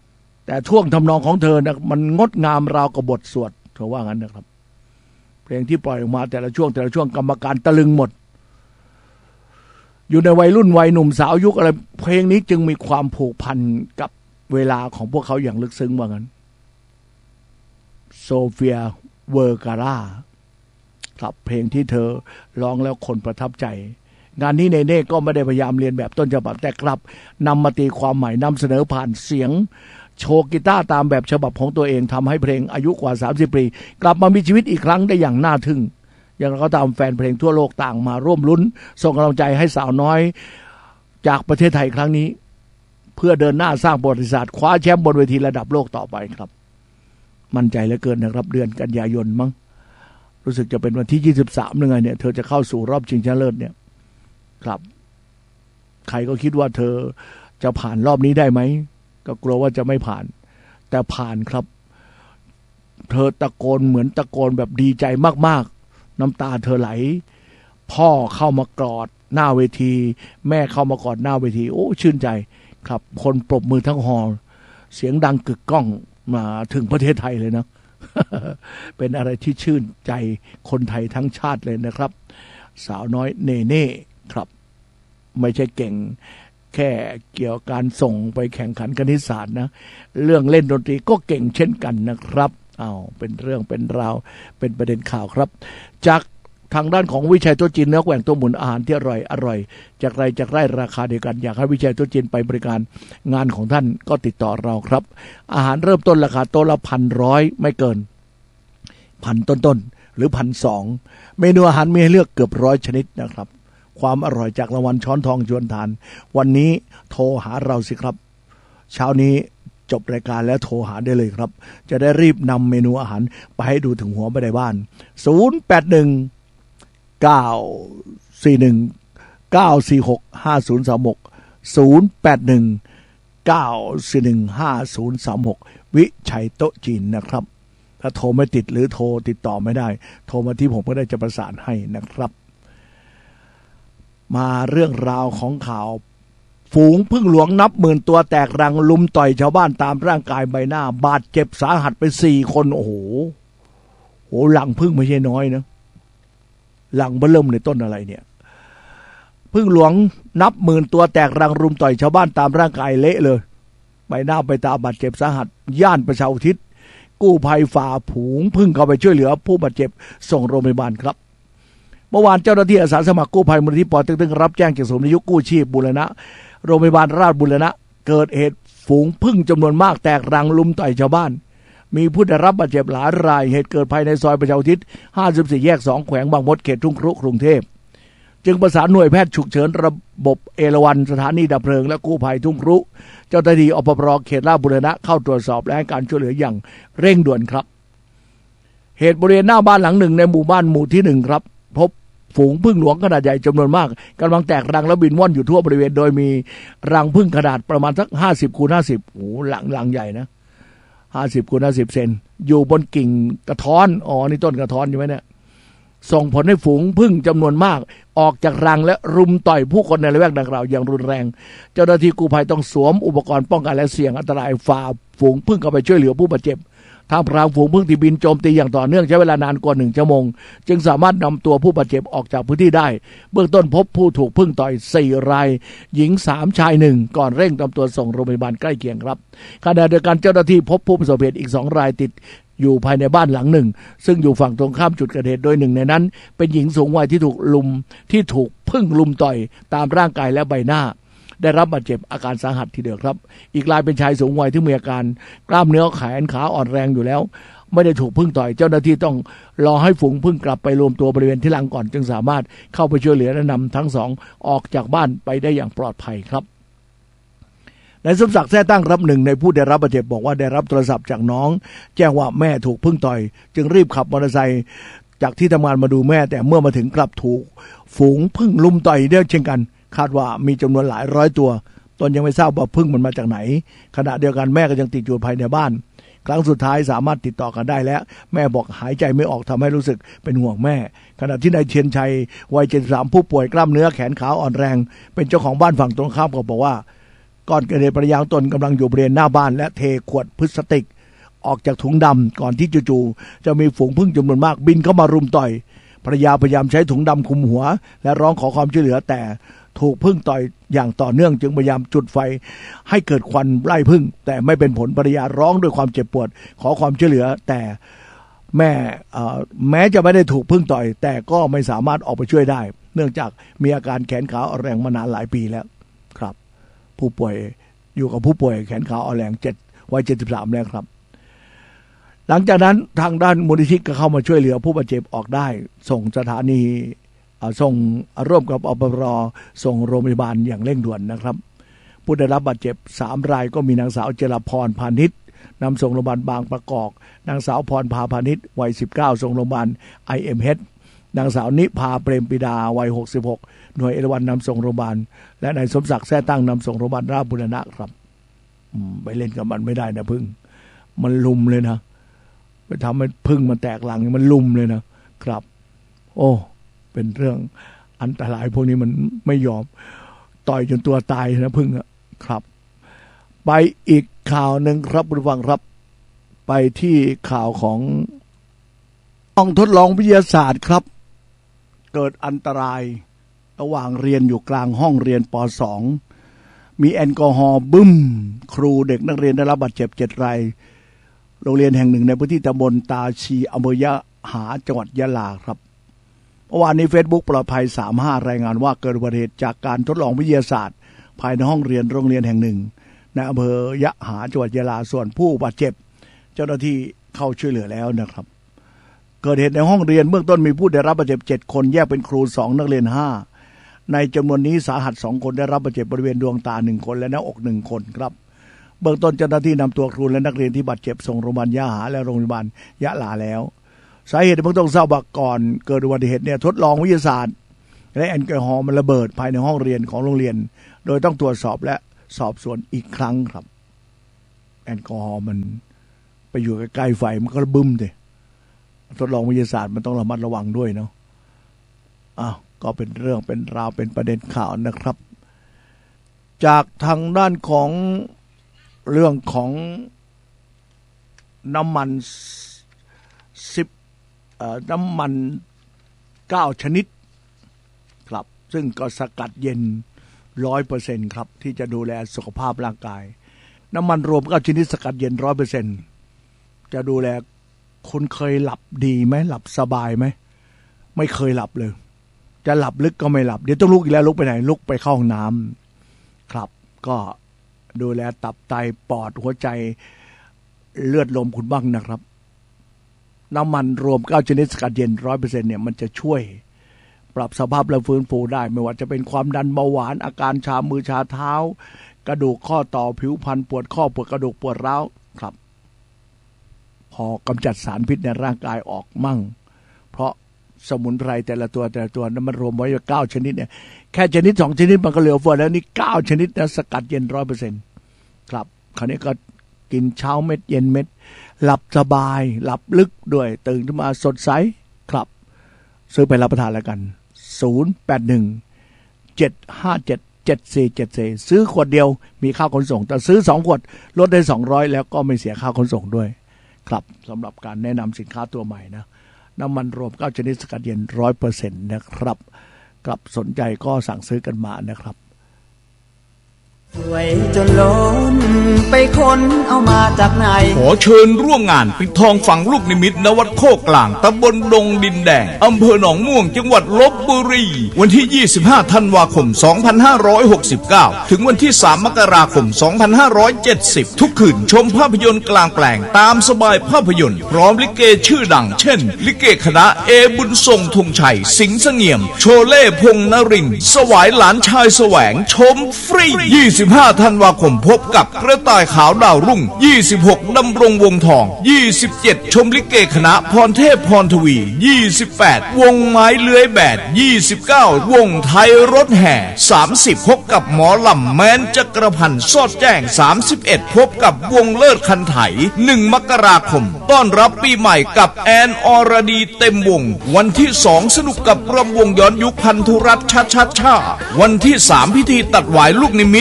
แต่ท่วงทำนองของเธอนะมันงดงามราวกับบทสวดเธอว่างั้นนะครับเพลงที่ปล่อยออกมาแต่ละช่วงแต่ละช่วงกรรมการตะลึงหมดอยู่ในวัยรุ่นวัยหนุ่มสาวยุคอะไรเพลงนี้จึงมีความผูกพันกับเวลาของพวกเขาอย่างลึกซึ้งว่างั้นโซเฟียเวอร์การาครับเพลงที่เธอร้องแล้วคนประทับใจงานนี้เนเน่ก็ไม่ได้พยายามเรียนแบบต้นฉบับแต่กลับนำมาตีความใหม่นำเสนอผ่านเสียงโชว์กีตาร์ตามแบบฉบับของตัวเองทำให้เพลงอายุกว่าสามสิบปีกลับมามีชีวิตอีกครั้งได้อย่างน่าทึ่งอย่างไรก็ตามแฟนเพลงทั่วโลกต่างมาร่วมลุ้นส่งกำลังใจให้สาวน้อยจากประเทศไทยครั้งนี้เพื่อเดินหน้าสร้างประวัติศาสตร์คว้าแชมป์บนเวทีระดับโลกต่อไปครับมั่นใจเหลือเกินนะครับเดือนกันยายนมั้งรู้สึกจะเป็นวันที่ยี่สิบสามยังไงเนี่ยเธอจะเข้าสู่รอบชิงชนะเลิศเนี่ยครับใครก็คิดว่าเธอจะผ่านรอบนี้ได้ไหมก็กลัวว่าจะไม่ผ่านแต่ผ่านครับเธอตะโกนเหมือนตะโกนแบบดีใจมากๆน้ำตาเธอไหลพ่อเข้ามากอดหน้าเวทีแม่เข้ามากอดหน้าเวทีโอ้ชื่นใจครับคนปรบมือทั้งฮอลเสียงดังกึกก้องมาถึงประเทศไทยเลยนะ เป็นอะไรที่ชื่นใจคนไทยทั้งชาติเลยนะครับสาวน้อยเนเน่ครับไม่ใช่เก่งแค่เกี่ยวกับการส่งไปแข่งขันคณิตศาสตร์นะเรื่องเล่นดนตรีก็เก่งเช่นกันนะครับอ้าวเป็นเรื่องเป็นราวเป็นประเด็นข่าวครับจากทางด้านของวิชัยโต๊ะจีนเนื้อแกว่งตัวหมุนอาหารที่อร่อยอร่อยจากไรจากไร่ราคาเดียวกันอยากให้วิชัยโต๊ะจีนไปบริการงานของท่านก็ติดต่อเราครับอาหารเริ่มต้นราคาโต๊ะละพันร้อยไม่เกินพันต้นๆหรือพันสองเมนูอาหารมีให้เลือกเกือบร้อยชนิดนะครับความอร่อยจากรางวัลช้อนทองชวนทานวันนี้โทรหาเราสิครับเช้านี้จบรายการแล้วโทรหาได้เลยครับจะได้รีบนำเมนูอาหารไปให้ดูถึงหัวบันไดบ้านศูนย์ แปด หนึ่ง เก้า สี่ หนึ่ง เก้า สี่ หก ห้า ศูนย์ สาม หก ศูนย์ แปด หนึ่ง เก้า สี่ หนึ่ง ห้า ศูนย์ สาม หกวิชัยโต๊ะจีนนะครับถ้าโทรไม่ติดหรือโทรติดต่อไม่ได้โทรมาที่ผมก็ได้จะประสานให้นะครับมาเรื่องราวของข่าวฝูงพึ่งหลวงนับหมื่นตัวแตกรังลุมต่อยชาวบ้านตามร่างกายใบหน้าบาดเจ็บสาหัสไปสี่คนโอ้โหโหหลังพึ่งไม่ใช่น้อยนะหลังเบิ่มในต้นอะไรเนี่ยพึ่งหลวงนับหมื่นตัวแตกรังรุมต่อยชาวบ้านตามร่างกายเละเลยใบหน้าใบตาบาดเจ็บสาหัสย่านประชาอุทิศกู้ภัยฝ่าฝูงพึ่งเข้าไปช่วยเหลือผู้บาดเจ็บส่งโรงพยาบาลครับเมื่อวานเจ้าหน้าที่อาสาสมัครกู้ภัยมูลนิธิปอเต็กตึงรับแจ้งจากศูนย์วิทยุกู้ชีพบูรณะโรงพยาบาลราชบุรณะเกิดเหตุฝูงผึ้งจำนวนมากแตกรังลุมต่อยชาวบ้านมีผู้ได้รับบาดเจ็บหลายรายเหตุเกิดภายในซอยประชาอุทิศห้าสิบสี่แยกสองแขวงบางมดเขตทุ่งครุกรุงเทพจึงประสานหน่วยแพทย์ฉุกเฉินระบบเอราวัณสถานีดับเพลิงและกู้ภัยทุ่งครุเจ้าหน้าที่อปปรเขตราชบุรณะเข้าตรวจสอบและให้การช่วยเหลืออย่างเร่งด่วนครับเหตุบริเวณหน้าบ้านหลังหนึ่งในหมู่บ้านหมู่ที่หนึ่งครับพบฝูงผึ้งหลวงขนาดใหญ่จำนวนมากกำลังแตกรังและบินว่อนอยู่ทั่วบริเวณโดยมีรังผึ้งขนาดประมาณสักห้าสิบคูณห้าสิบโอ้หลังรังใหญ่นะห้าสิบคูณห้าสิบเซนอยู่บนกิ่งกระท้อนอ๋อนี่ต้นกระท้อนใช่ไหมเนี่ยส่งผลให้ฝูงผึ้งจำนวนมากออกจากรังและรุมต่อยผู้คนในละแวกดังกล่าวอย่างรุนแรงเจ้าหน้าที่กู้ภัยต้องสวมอุปกรณ์ป้องกันและเสี่ยงอันตรายฝ่าฝูงผึ้งเข้าไปช่วยเหลือผู้บาดเจ็บท่ามกลางฝูงผึ้งที่บินโจมตีอย่างต่อเนื่องใช้เวลานานกว่าหนึ่งชั่วโมงจึงสามารถนำตัวผู้บาดเจ็บออกจากพื้นที่ได้เบื้องต้นพบผู้ถูกผึ้งต่อยสี่รายหญิงสามชายหนึ่งก่อนเร่งนำตัวส่งโรงพยาบาลใกล้เคียงครับขณะเดียวกันเจ้าหน้าที่พบผู้ประสบเหตุอีกสองรายติดอยู่ภายในบ้านหลังหนึ่งซึ่งอยู่ฝั่งตรงข้ามจุดเกิดเหตุโดยหนึ่งในนั้นเป็นหญิงสูงวัยที่ถูกลุมที่ถูกผึ้งลุมต่อยตามร่างกายและใบหน้าได้รับบาดเจ็บอาการสาหัสทีเดียวครับอีกรายเป็นชายสูงวัยที่มีอาการกล้ามเนื้อแขนขาอ่อนแรงอยู่แล้วไม่ได้ถูกผึ้งต่อยเจ้าหน้าที่ต้องรอให้ฝูงผึ้งกลับไปรวมตัวบริเวณที่หลังก่อนจึงสามารถเข้าไปช่วยเหลือและนำทั้งสองออกจากบ้านไปได้อย่างปลอดภัยครับนายสมศักดิ์แท้ตั้งรับหนึ่งในผู้ได้รับบาดเจ็บบอกว่าได้รับโทรศัพท์จากน้องแจ้งว่าแม่ถูกผึ้งต่อยจึงรีบขับมอเตอร์ไซค์จากที่ทำงานมาดูแม่แต่เมื่อมาถึงกลับถูกฝูงผึ้งลุมต่อยด้วยเช่นกันคาดว่ามีจำนวนหลายร้อยตัวตนยังไม่ทราบว่าผึ้งมันมาจากไหนขณะเดียวกันแม่ก็ยังติดอยู่ภายในบ้านครั้งสุดท้ายสามารถติดต่อกันได้แล้วแม่บอกหายใจไม่ออกทำให้รู้สึกเป็นห่วงแม่ขณะที่นายเทียนชัยวัยเจ็ดสิบสามผู้ป่วยกล้ามเนื้อแขนขาอ่อนแรงเป็นเจ้าของบ้านฝั่งตรงข้ามก็บอกว่าก่อนเกิดเหตุภรรยาตนกำลังอยู่บริเวณหน้าบ้านและเทขวดพลาสติกออกจากถุงดำก่อนที่จู่ๆจะมีฝูงผึ้งจำนวนมากบินเข้ามารุมต่อยภรรยาพยายามใช้ถุงดำคลุมหัวและร้องขอความช่วยเหลือแต่ถูกผึ้งต่อยอย่างต่อเนื่องจึงพยายามจุดไฟให้เกิดควันไล่ผึ้งแต่ไม่เป็นผลภรรยาร้องด้วยความเจ็บปวดขอความช่วยเหลือแต่แม่แม้จะไม่ได้ถูกผึ้งต่อยแต่ก็ไม่สามารถออกไปช่วยได้เนื่องจากมีอาการแขนขาอ่อนแรงมานานหลายปีแล้วครับผู้ป่วยอยู่กับผู้ป่วยแขนขาอ่อนแรงเจ็ดวัยเจ็ดสิบสามแล้วครับหลังจากนั้นทางด้านมูลนิธิก็เข้ามาช่วยเหลือผู้บาดเจ็บออกได้ส่งสถานีส่งร่วมกับอปปรส่งโรงพยาบาลอย่างเร่งด่วนนะครับผู้ได้รับบาดเจ็บสามรายก็มีนางสาวเจรพรพานิชนำส่งโรงพยาบาลบางประกอบนางสาวพรพาพานิชวัยสิบเก้าส่งโรงพยาบาล ไอ เอ็ม เอช นางสาวนิพาเปรมปิดาวัยหกสิบหกหน่วยเอราวัณนำส่งโรงพยาบาลและนายสมศักดิ์แท้ตั้งนำส่งโรงพยาบาลราชบุรณะครับไปเล่นกับมันไม่ได้นะพึ่งมันลุมเลยนะไปทำให้พึ่งมันแตกหลังมันลุมเลยนะครับโอ้เป็นเรื่องอันตรายพวกนี้มันไม่ยอมต่อยจนตัวตายนะพึ่งอะครับไปอีกข่าวหนึ่งครับผู้ฟังครับไปที่ข่าวของห้องทดลองวิทยาศาสตร์ครับเกิดอันตรายระหว่างเรียนอยู่กลางห้องเรียนป สอง มีแอลกอฮอล์บึ้มครูเด็กนักเรียนได้รับบาดเจ็บเจ็ดรายโรงเรียนแห่งหนึ่งในพื้นที่ตำบลตาชีอำเภอยะหาจังหวัดยะลาครับเมื่อวานนี้ Facebook ปลอดภัยสามสิบห้ารายงานว่าเกิดอุบัติเหตุจากการทดลองวิทยาศาสตร์ภายในห้องเรียนโรงเรียนแห่งหนึ่งในอำเภอยะหาจังหวัดยะลาส่วนผู้บาดเจ็บเจ้าหน้าที่เข้าช่วยเหลือแล้วนะครับเกิดเหตุในห้องเรียนเบื้องต้นมีผู้ได้รับบาดเจ็บเจ็ดคนแยกเป็นครูสองนักเรียนห้าในจำนวนนี้สาหัสสองคนได้รับบาดเจ็บบริเวณดวงตาหนึ่งคนและหน้าอกหนึ่งคนครับเบื้องต้นเจ้าหน้าที่นำตัวครูและนักเรียนที่บาดเจ็บส่งโรงพยาบาลยะหาและโรงพยาบาลยะลาแล้วสาเหตุเบื้องต้นทราบว่าก่อนเกิดอุบัติเหตุเนี่ยทดลองวิทยาศาสตร์และแอลกอฮอล์มันระเบิดภายในห้องเรียนของโรงเรียนโดยต้องตรวจสอบและสอบสวนอีกครั้งครับแอลกอฮอล์มันไปอยู่ใกล้ๆไฟมันก็บึ้มเลยทดลองวิทยาศาสตร์มันต้องระมัดระวังด้วยเนาะอ้าวก็เป็นเรื่องเป็นราวเป็นประเด็นข่าวนะครับจากทางด้านของเรื่องของน้ำมันสิบน้ำมันเก้าชนิดครับซึ่งก็สกัดเย็น ร้อยเปอร์เซ็นต์ ครับที่จะดูแลสุขภาพร่างกายน้ำมันรวมเก้าชนิดสกัดเย็น ร้อยเปอร์เซ็นต์ จะดูแลคนเคยหลับดีไหมหลับสบายไหมไม่เคยหลับเลยจะหลับลึกก็ไม่หลับเดี๋ยวต้องลุกอีกแล้วลุกไปไหนลุกไปเข้าห้องน้ำครับก็ดูแลตับไตปอดหัวใจเลือดลมคุณบ้างนะครับน้ำมันรวมเก้าชนิดสกัดเย็น ร้อยเปอร์เซ็นต์ เนี่ยมันจะช่วยปรับสภาพและฟื้นฟูได้ไม่ว่าจะเป็นความดันเบาหวานอาการชามือชาเท้ากระดูกข้อต่อผิวพรรณปวดข้อปวดกระดูกปวดร้าวครับพอกำจัดสารพิษในร่างกายออกมั่งเพราะสมุนไพรแต่ละตัวแต่ละตัวนั้นมันรวมไว้เก้าชนิดเนี่ยแค่ชนิดสองชนิดมันก็เหลือเฟือแล้วนี่เก้าชนิดนะสกัดเย็น ร้อยเปอร์เซ็นต์ ครับคราวนี้ก็กินเช้าเม็ดเย็นเม็ดหลับสบายหลับลึกด้วยตื่นขึ้นมาสดใสครับซื้อไปรับประทานแล้วกันศูนย์ แปด หนึ่ง เจ็ด ห้า เจ็ด เจ็ด สี่ เจ็ด สี่ซื้อขวดเดียวมีค่าขนส่งแต่ซื้อสองขวดลดได้สองร้อยแล้วก็ไม่เสียค่าขนส่งด้วยครับสำหรับการแนะนำสินค้าตัวใหม่นะน้ำมันรวมเก้าชนิดสกัดเย็น ร้อยเปอร์เซ็นต์ นะครับกลับสนใจก็สั่งซื้อกันมานะครับสวยจนล้นไปค้นเอามาจากไหนขอเชิญร่วมงานปิดทองฝังลูกนิมิตณวัดโคกกลางตำบลดงดินแดงอำเภอหนองม่วงจังหวัดลพบุรีวันที่ยี่สิบห้าธันวาคมสองพันห้าร้อยหกสิบเก้าถึงวันที่สามมกราคมสองพันห้าร้อยเจ็ดสิบทุกคืนชมภาพยนตร์กลางแปลงตามสบายภาพยนตร์พร้อมลิเกชื่อดังเช่นลิเกคณะเอบุญทรงธงชัยสิงห์เสงี่ยมโชเล่พงษ์นรินทร์สวายหลานชายแสวงชมฟรียี่สิบห้าธันวาคมพบกับกระต่ายขาวดาวรุ่งยี่สิบหกดำรงวงทองยี่สิบเจ็ดชมลิเกคณะพรเทพพรทวียี่สิบแปดวงไม้เลื้อยแบดยี่สิบเก้าวงไทยรถแห่สามสิบพบกับหมอลำแม้นจักรพันธ์สอดแจ้งสามสิบเอ็ดพบกับวงเลิศคันไถหนึ่งมกราคมต้อนรับปีใหม่กับแอนอรดีเต็มวงวันที่สองสนุกกับรำวงย้อนยุคพันธุรัตน์ชาชาชาวันที่สามพิธีตัดหวายลูกนิมิตปิด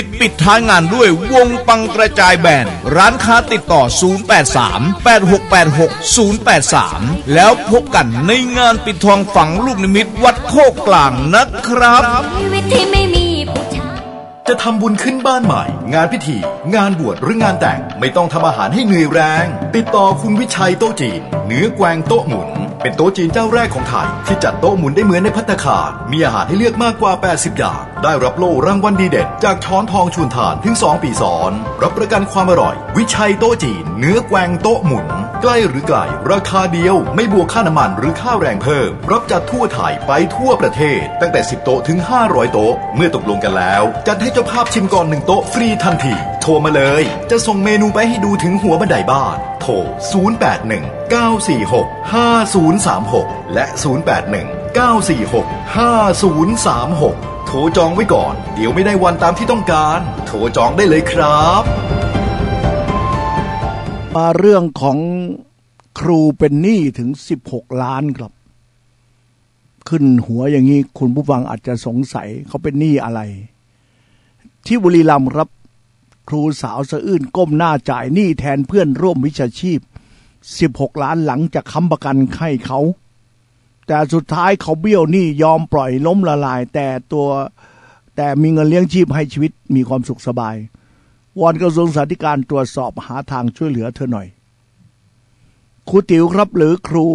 ท้ายงานด้วยวงปังกระจายแบนด์ร้านค้าติดต่อศูนย์ แปด สาม แปด หก แปด หก ศูนย์ แปด สามแล้วพบกันในงานปิดทองฝังลูกนิมิตวัดโคกกลางนะครับชีวิตที่ไม่มีผู้ชายจะทำบุญขึ้นบ้านใหม่งานพิธีงานบวชหรืองานแต่งไม่ต้องทำอาหารให้เหนื่อยแรงติดต่อคุณวิชัยโต๊ะจีนเนื้อแกวงโต๊ะหมุนเป็นโต๊ะจีนเจ้าแรกของไทยที่จัดโต๊ะหมุนได้เหมือนในภัตตาคารมีอาหารให้เลือกมากกว่าแปดสิบอย่างได้รับโล่รางวัลดีเด่นจากช้อนทองชูนทานถึงสองปีซ้อนรับประกันความอร่อยวิชัยโต๊ะจีนเนื้อแกวงโต๊ะหมุนใกล้หรือไกลราคาเดียวไม่บวกค่าน้ำมันหรือค่าแรงเพิ่มรับจัดทั่วไทยไปทั่วประเทศตั้งแต่สิบโต๊ะถึงห้าร้อยโต๊ะเมื่อตกลงกันแล้วจัดให้เจ้าภาพชิมก่อนหนึ่งโต๊ะฟรีทันทีโทรมาเลยจะส่งเมนูไปให้ดูถึงหัวบันไดบ้านโทรศูนย์ แปด หนึ่ง เก้า สี่ หก ห้า ศูนย์ สาม หกและศูนย์ แปด หนึ่ง เก้า สี่ หก ห้า ศูนย์ สาม หกโทรจองไว้ก่อนเดี๋ยวไม่ได้วันตามที่ต้องการโทรจองได้เลยครับมาเรื่องของครูเป็นหนี้ถึงสิบหกล้านครับขึ้นหัวอย่างนี้คุณผู้ฟังอาจจะสงสัยเขาเป็นหนี้อะไรที่บุรีรัมย์ครับครูสาวสะอื้นก้มหน้าจ่ายหนี้แทนเพื่อนร่วมวิชาชีพสิบหกล้านหลังจากค้ำประกันให้เขาแต่สุดท้ายเขาเบี้ยวหนี้ยอมปล่อยล้มละลายแต่ตัวแต่มีเงินเลี้ยงชีพให้ชีวิตมีความสุขสบายวอนกระทรวงสาธารณสุขตรวจสอบหาทางช่วยเหลือเธอหน่อยครูติ๋วครับหรือครู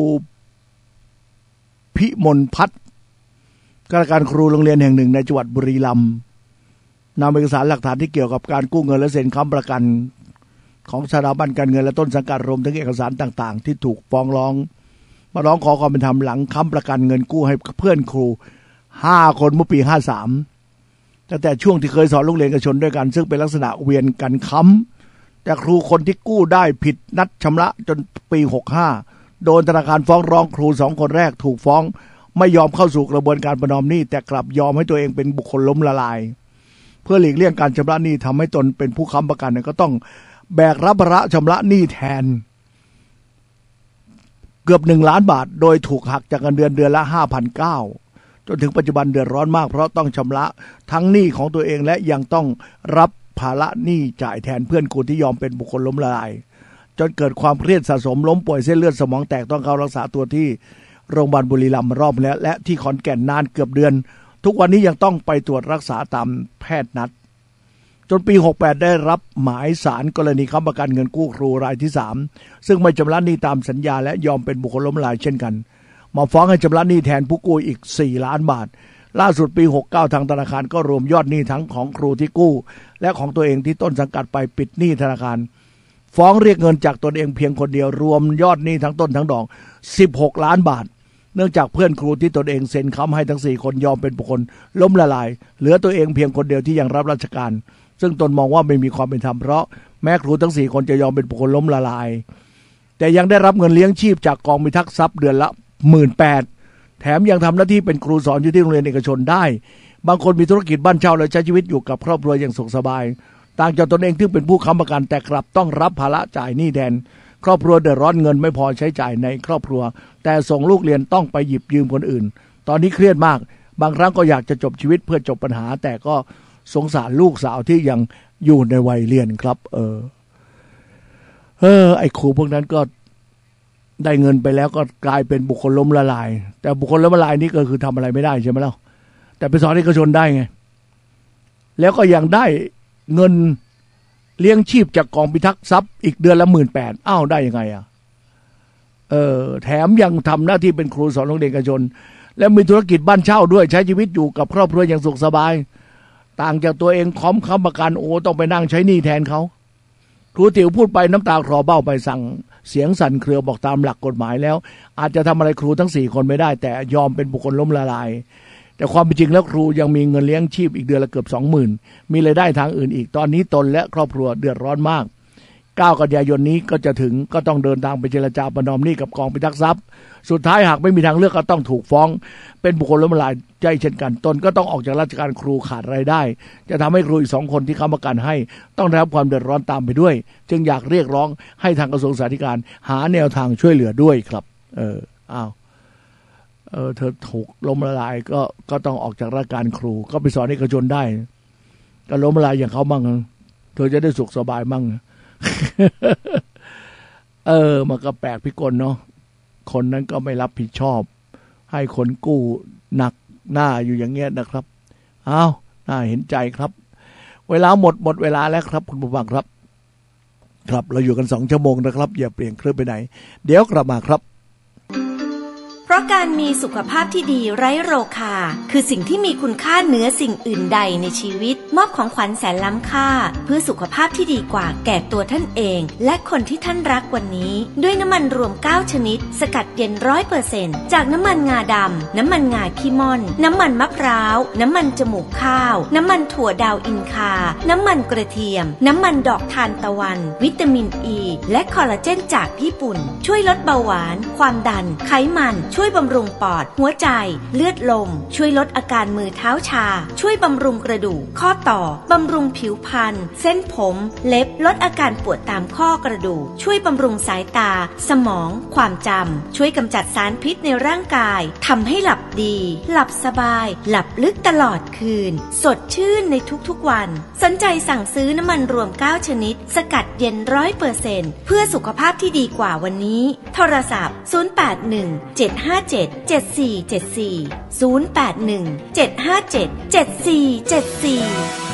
พิมลพัฒน์ข้าราชการครูโรงเรียนแห่งหนึ่งในจังหวัดบุรีรัมย์นำเอกสารหลักฐานที่เกี่ยวกับการกู้เงินและเซ็นค้ำประกันของสถาบันการเงินและต้นสังกัดรวมถึงเอกสารต่างๆที่ถูกฟ้องร้องมาร้องขอความเป็นธรรมหลังค้ำประกันเงินกู้ให้เพื่อนครูห้าคนเมื่อปีห้าสามตั้งแต่ช่วงที่เคยสอนโรงเรียนเอกชนด้วยกันซึ่งเป็นลักษณะเวียนกันค้ำแต่ครูคนที่กู้ได้ผิดนัดชำระจนปีหกห้าโดนธนาคารฟ้องร้องครูสองคนแรกถูกฟ้องไม่ยอมเข้าสู่กระบวนการประนอมหนี้แต่กลับยอมให้ตัวเองเป็นบุคคลล้มละลายเพื่อหลีกเลี่ยงการชำระหนี้ทำให้ตนเป็นผู้ค้ำประกันก็ต้องแบกรับภาระชำระหนี้แทนเกือบหนึ่งล้านบาทโดยถูกหักจากเงินเดือนเดือนละ ห้าพันเก้าร้อย จนถึงปัจจุบันเดือดร้อนมากเพราะต้องชำระทั้งหนี้ของตัวเองและยังต้องรับภาระหนี้จ่ายแทนเพื่อนครูที่ยอมเป็นบุคคลล้มละลายจนเกิดความเครียดสะสมล้มป่วยเส้นเลือดสมองแตกต้องเข้ารักษาตัวที่โรงพยาบาลบุรีรัมย์รอบแล้วและที่ขอนแก่นนานเกือบเดือนทุกวันนี้ยังต้องไปตรวจรักษาตามแพทย์นัดจนปีหกแปดได้รับหมายศาลกรณีค้ำประกันเงินกู้ครูรายที่สามซึ่งไม่ชำระหนี้ตามสัญญาและยอมเป็นบุคคลล้มละลายเช่นกันมาฟ้องให้ชำระหนี้แทนผู้กู้อีกสี่ล้านบาทล่าสุดปีหกเก้าทางธนาคารก็รวมยอดหนี้ทั้งของครูที่กู้และของตัวเองที่ต้นสังกัดไปปิดหนี้ธนาคารฟ้องเรียกเงินจากตนเองเพียงคนเดียวรวมยอดหนี้ทั้งต้นทั้งดอกสิบหกล้านบาทเนื่องจากเพื่อนครูที่ตนเองเซ็นค้ำให้ทั้งสี่คนยอมเป็นบุคคลล้มละลายเหลือตัวเองเพียงคนเดียวที่ยังรับราชการซึ่งตนมองว่าไม่มีความเป็นธรรมเพราะแม้ครูทั้งสี่คนจะยอมเป็นบุคคลล้มละลายแต่ยังได้รับเงินเลี้ยงชีพจากกองพิทักษ์ทรัพย์เดือนละ หนึ่งหมื่นแปดพัน แถมยังทำหน้าที่เป็นครูสอนอยู่ที่โรงเรียนเอกชนได้บางคนมีธุรกิจบ้านเช่าและใช้ชีวิตอยู่กับครอบครัวอย่างสุขสบายต่างจากตนเองที่เป็นผู้ค้ำประกันแต่กลับต้องรับภาระจ่ายหนี้แทนครอบครัวเดือดร้อนเงินไม่พอใช้จ่ายในครอบครัวแต่ส่งลูกเรียนต้องไปหยิบยืมคนอื่นตอนนี้เครียดมากบางครั้งก็อยากจะจบชีวิตเพื่อจบปัญหาแต่ก็สงสารลูกสาวที่ยังอยู่ในวัยเรียนครับเออเออไอ้ครูพวกนั้นก็ได้เงินไปแล้วก็กลายเป็นบุคคลล้มละลายแต่บุคคลล้มละลายนี่ก็คือทำอะไรไม่ได้ใช่ไหมล่ะแต่ไปสอนเอกชนได้ไงแล้วก็ยังได้เงินเลี้ยงชีพจากกองพิทักษ์ทรัพย์อีกเดือนละหมื่นแปดอ้าวได้ยังไงอ่ะเออแถมยังทำหน้าที่เป็นครูสอนโรงเรียนเอกชนและมีธุรกิจบ้านเช่าด้วยใช้ชีวิตอยู่กับครอบครัวอย่างสุขสบายต่างจากตัวเองค้อมค้ำประกันโอ้ต้องไปนั่งใช้หนี้แทนเขาครูติ๋วพูดไปน้ำตาคลอเบ้าไปสั่งเสียงสั่นเครือบอกตามหลักกฎหมายแล้วอาจจะทำอะไรครูทั้งสี่คนไม่ได้แต่ยอมเป็นบุคคลล้มละลายแต่ความเป็นจริงแล้วครูยังมีเงินเลี้ยงชีพอีกเดือนละเกือบสองหมื่นมีรายได้ทางอื่นอีกตอนนี้ตนและครอบครัวเดือดร้อนมากเก้ากันยายนนี้ก็จะถึงก็ต้องเดินทางไปเจรจาประนอมหนี้กับกองพิทักษ์ทรัพย์สุดท้ายหากไม่มีทางเลือกก็ต้องถูกฟ้องเป็นบุคคลล้มละลายใจเช่นกันตนก็ต้องออกจากราชการครูขาดรายได้จะทำให้ครูอีกสองคนที่ค้ำประกันให้ต้องได้รับความเดือดร้อนตามไปด้วยจึงอยากเรียกร้องให้ทางกระทรวงสาธารณสุขหาแนวทางช่วยเหลือด้วยครับเอออ้าวเออเธอถูกล้มละลายก็ก็ต้องออกจากราชการครูก็ไปสอนเอกชนได้ก็ล้มละลายอย่างเขามั่งเธอจะได้สุขสบายมั่ง เออมันก็แปลกพิกลเนาะคนนั้นก็ไม่รับผิดชอบให้คนกู้หนักหน้าอยู่อย่างเงี้ยนะครับอ้าวน่าเห็นใจครับเวลาหมดหมดเวลาแล้วครับคุณผู้ฟังครับครับเราอยู่กันสองชั่วโมงนะครับอย่าเปลี่ยนเครื่องไปไหนเดี๋ยวกลับมาครับเพราะการมีสุขภาพที่ดีไร้โรคาคือสิ่งที่มีคุณค่าเหนือสิ่งอื่นใดในชีวิตมอบของขวัญแสนล้ำค่าเพื่อสุขภาพที่ดีกว่าแก่ตัวท่านเองและคนที่ท่านรักวันนี้ด้วยน้ำมันรวมเก้าชนิดสกัดเย็น ร้อยเปอร์เซ็นต์ จากน้ำมันงาดำน้ำมันงาขี้ม่อนน้ำมันมะพร้าวน้ำมันจมูกข้าวน้ำมันถั่วดาวอินคาน้ำมันกระเทียมน้ำมันดอกทานตะวันวิตามินอ e, ีและคอลลาเจนจากญี่ปุ่นช่วยลดเบาหวานความดันไขมันช่วยบำรุงปอดหัวใจเลือดลมช่วยลดอาการมือเท้าชาช่วยบำรุงกระดูกข้อต่อบำรุงผิวพรรณเส้นผมเล็บลดอาการปวดตามข้อกระดูกช่วยบำรุงสายตาสมองความจำช่วยกำจัดสารพิษในร่างกายทำให้หลับดีหลับสบายหลับลึกตลอดคืนสดชื่นในทุกๆวันสนใจสั่งซื้อน้ำมันรวมเก้าชนิดสกัดเย็น ร้อยเปอร์เซ็นต์ เพื่อสุขภาพที่ดีกว่าวันนี้โทรศัพท์ศูนย์ แปด หนึ่ง เจ็ด ห้า เจ็ด เจ็ด สี่ เจ็ด สี่ ศูนย์ แปด หนึ่ง เจ็ด ห้า เจ็ด เจ็ด สี่ เจ็ด สี่